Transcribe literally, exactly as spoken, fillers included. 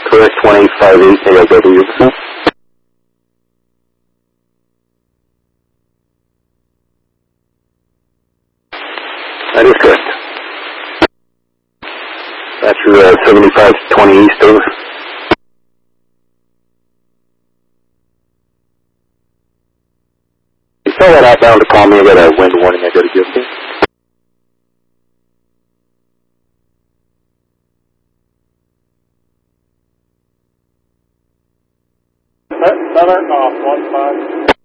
First twenty-five east, I got W. That is correct. That's your uh, seventy-five twenty east, over. You saw that outbound to call me, I got a wind warning I got to give you. Center off one five.